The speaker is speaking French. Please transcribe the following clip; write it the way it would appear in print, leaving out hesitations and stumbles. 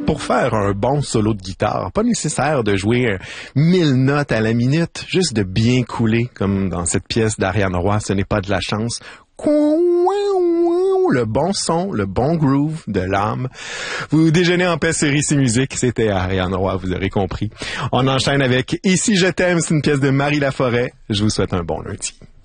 pour faire un bon solo de guitare, pas nécessaire de jouer 1000 notes à la minute, juste de bien couler, comme dans cette pièce d'Ariane Roy, ce n'est pas de la chance. Le bon son, le bon groove de l'âme. Vous déjeunez en paix sur Ici Musique, c'était Ariane Roy, vous aurez compris. On enchaîne avec Ici je t'aime, c'est une pièce de Marie Laforêt. Je vous souhaite un bon lundi.